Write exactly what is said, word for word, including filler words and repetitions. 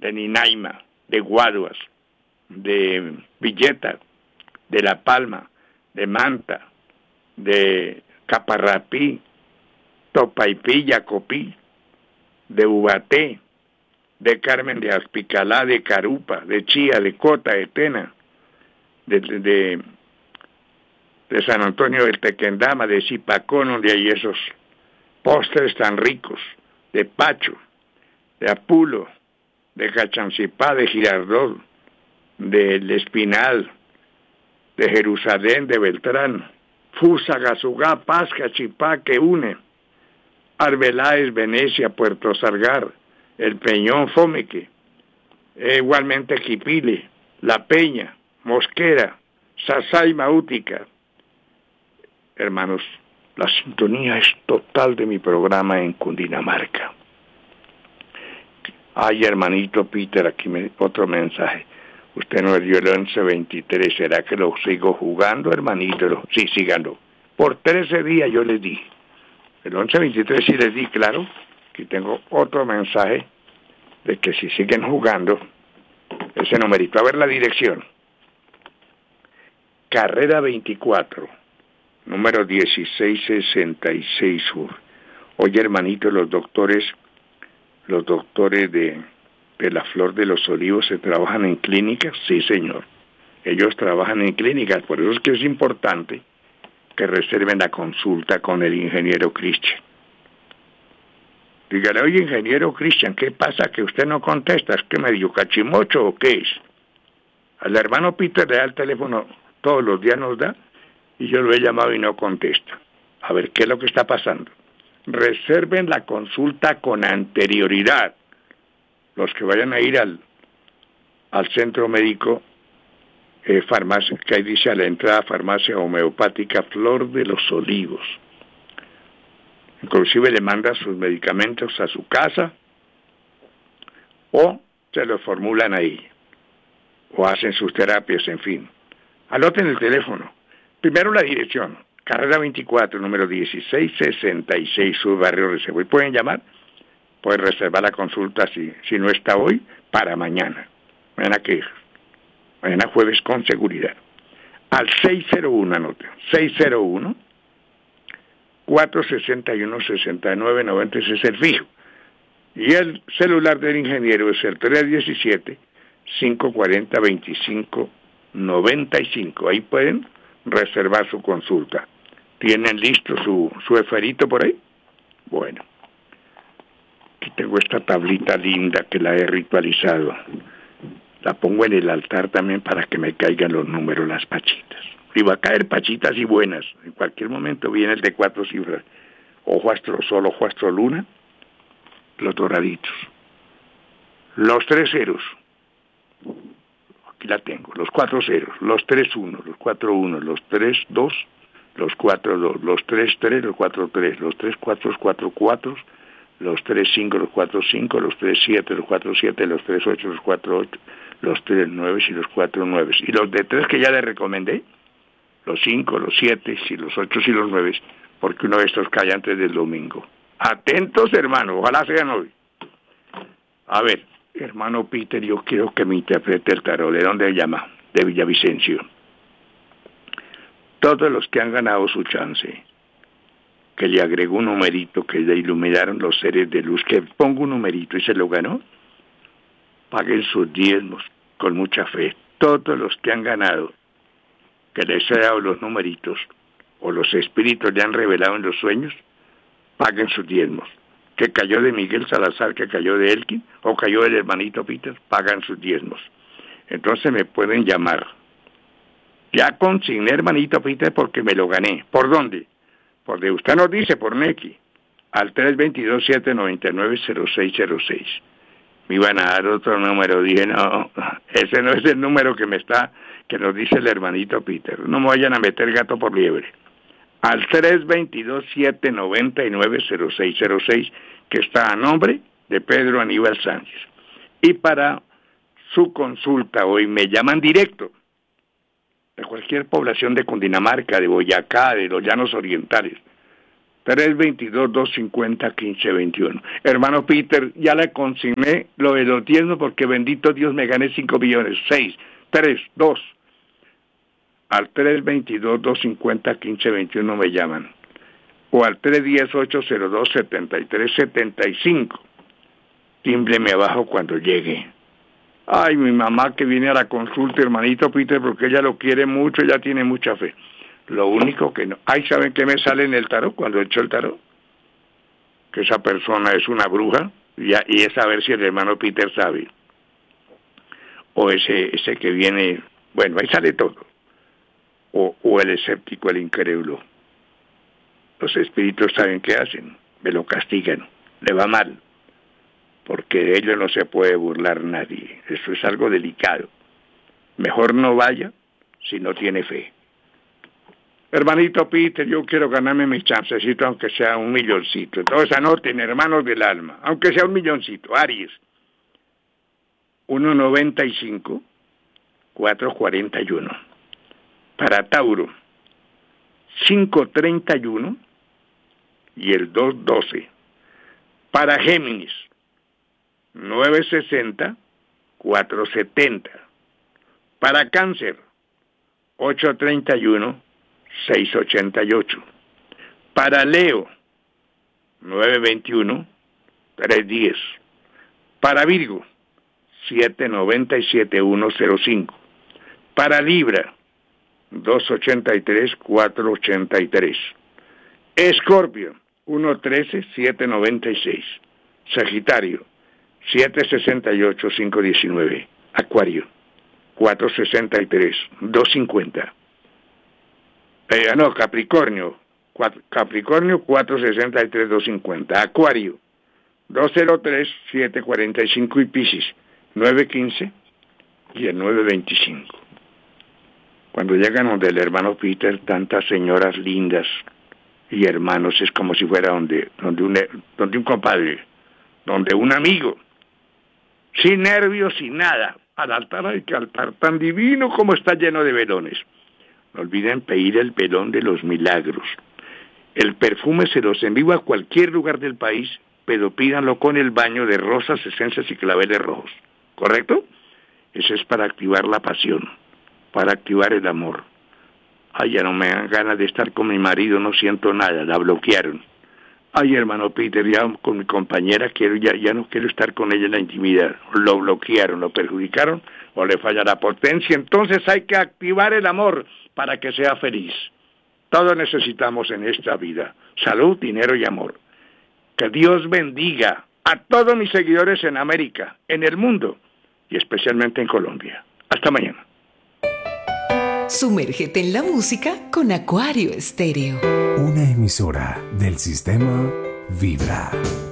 de Ninaima, de Guaduas, de Villeta, de La Palma, de Manta, de Caparrapí, Topaipí, Yacopí, de Ubaté, de Carmen de Aspicalá, de Carupa, de Chía, de Cota, de Tena, de, de, de San Antonio del Tequendama, de Zipacón, donde hay esos postres tan ricos, de Pacho, de Apulo, de Cachancipá, de Girardot, del Espinal, de Jerusalén, de Beltrán, Fusa, Gasugá, Pasca, Chipá, que une, Arbeláez, Venecia, Puerto Sargar, El Peñón, Fomeque, e igualmente Quipile, La Peña, Mosquera, Sasay, Maútica. Hermanos, la sintonía es total de mi programa en Cundinamarca. Ay, hermanito Peter, aquí me, otro mensaje. Usted nos dio el once veintitrés, ¿será que lo sigo jugando, hermanito? Sí, síganlo. Por trece días yo les di. El once veintitrés sí les di, claro. Aquí tengo otro mensaje de que si siguen jugando, ese numerito. A ver la dirección. Carrera veinticuatro, número dieciséis sesenta y seis Sur. Oye, hermanito, los doctores, los doctores de, de la Flor de los Olivos, ¿se trabajan en clínicas? Sí, señor. Ellos trabajan en clínicas, por eso es que es importante que reserven la consulta con el ingeniero Cristian. Dígale, oye, ingeniero Cristian, ¿qué pasa que usted no contesta? ¿Es que medio cachimocho o qué es? Al hermano Peter le da el teléfono, todos los días nos da, y yo lo he llamado y no contesta. A ver, ¿qué es lo que está pasando? Reserven la consulta con anterioridad. Los que vayan a ir al, al centro médico, eh, farmacia, que ahí dice a la entrada, farmacia homeopática Flor de los Olivos. Inclusive le manda sus medicamentos a su casa o se los formulan ahí o hacen sus terapias, en fin. Anoten el teléfono. Primero la dirección, carrera veinticuatro, número dieciséis sesenta y seis, Sur Barrio Reserva. Y pueden llamar, pueden reservar la consulta si, si no está hoy, para mañana. Mañana que mañana jueves con seguridad. Al seis cero uno, anoten, seis cero uno, cuatro seis uno, seis nueve nueve cero, ese es el fijo. Y el celular del ingeniero es el tres uno siete, cinco cuatro cero, dos cinco nueve cinco. Ahí pueden reservar su consulta. ¿Tienen listo su, su esferito por ahí? Bueno, aquí tengo esta tablita linda que la he ritualizado. La pongo en el altar también para que me caigan los números, las pachitas. Y va a caer pachitas y buenas. En cualquier momento viene el de cuatro cifras. Ojo astro sol, ojo astro luna. Los doraditos. Los tres ceros. Aquí la tengo. Los cuatro ceros. Los tres uno. Los cuatro uno. Los tres dos. Los cuatro dos. Los tres tres. Los cuatro tres. Los tres cuatro. Los cuatro cuatro. Los tres cinco. Los cuatro cinco. Los tres siete. Los cuatro siete. Los tres ocho. Los cuatro ocho. Los tres nueve y los cuatro nueve. Y los de tres que ya les recomendé. Los cinco, los siete, y los ocho y los nueve, porque uno de estos cae antes del domingo. Atentos, hermano, ojalá sean hoy. A ver, hermano Peter, yo quiero que me interprete el tarot. ¿De dónde llama? De Villavicencio. Todos los que han ganado su chance, que le agregó un numerito, que le iluminaron los seres de luz, que pongo un numerito y se lo ganó, paguen sus diezmos con mucha fe. Todos los que han ganado, que les he dado los numeritos, o los espíritus le han revelado en los sueños, paguen sus diezmos. Que cayó de Miguel Salazar, que cayó de Elkin, o cayó del hermanito Peter, pagan sus diezmos. Entonces me pueden llamar. Ya consigné, hermanito Peter, porque me lo gané. ¿Por dónde? Por de usted nos dice, por Neki, al tres dos dos, siete nueve nueve, cero seis cero seis. Me iban a dar otro número, dije, no, ese no es el número que me está, que nos dice el hermanito Peter, no me vayan a meter gato por liebre. Al tres dos dos, siete nueve nueve, cero seis cero seis, que está a nombre de Pedro Aníbal Sánchez. Y para su consulta hoy me llaman directo, de cualquier población de Cundinamarca, de Boyacá, de los Llanos Orientales. tres dos dos, dos cinco cero, uno cinco dos uno. Hermano Peter, ya le consigné lo de los diezmos porque bendito Dios me gané cinco millones. seis, tres, dos. Al tres dos dos, dos cinco cero, uno cinco dos uno me llaman. O al tres uno cero, ocho cero dos, siete tres siete cinco. Tímbreme abajo cuando llegue. Ay, mi mamá que viene a la consulta, hermanito Peter, porque ella lo quiere mucho, ella tiene mucha fe. Lo único que no... Ay, ¿saben qué me sale en el tarot cuando echo el tarot? Que esa persona es una bruja, y, a, y es a ver si el hermano Peter sabe. O ese, ese que viene... Bueno, ahí sale todo. O, o el escéptico, el incrédulo. Los espíritus saben qué hacen, me lo castigan, le va mal, porque de ellos no se puede burlar nadie, eso es algo delicado. Mejor no vaya si no tiene fe. Hermanito Peter, yo quiero ganarme mi chancecito, aunque sea un milloncito. Entonces anoten, hermanos del alma, aunque sea un milloncito. Aries, uno noventa y cinco, cuatro cuarenta y uno. Para Tauro, cinco treinta y uno y el dos doce. Para Géminis, nueve sesenta, cuatro setenta. Para Cáncer, ocho treinta y uno, seis ochenta y ocho. Para Leo, nueve veintiuno, tres diez. Para Virgo, siete noventa y siete, uno cero cinco. Para Libra, dos ochenta y tres, cuatro ochenta y tres. Escorpio, uno trece, siete noventa y seis. Sagitario, siete sesenta y ocho, cinco diecinueve. Acuario, cuatro sesenta y tres, dos cincuenta. Eh, no, Capricornio, cuatro, Capricornio, cuatro sesenta y tres, dos cincuenta. Acuario, dos cero tres, siete cuarenta y cinco. Y Piscis, nueve quince y el nueve veinticinco. Cuando llegan donde el hermano Peter, tantas señoras lindas y hermanos, es como si fuera donde, donde, un, donde un compadre, donde un amigo, sin nervios, sin nada. Al altar hay que altar tan divino como está lleno de velones. No olviden pedir el velón de los milagros. El perfume se los envío a cualquier lugar del país, pero pídanlo con el baño de rosas, esencias y claveles rojos. ¿Correcto? Eso es para activar la pasión, para activar el amor. Ay, ya no me dan ganas de estar con mi marido, no siento nada, la bloquearon. Ay, hermano Peter, ya con mi compañera quiero, ya, ya no quiero estar con ella en la intimidad. Lo bloquearon, lo perjudicaron o le falla la potencia. Entonces hay que activar el amor para que sea feliz. Todos necesitamos en esta vida salud, dinero y amor. Que Dios bendiga a todos mis seguidores en América, en el mundo y especialmente en Colombia. Hasta mañana. Sumérgete en la música con Acuario Estéreo. Una emisora del sistema Vibra.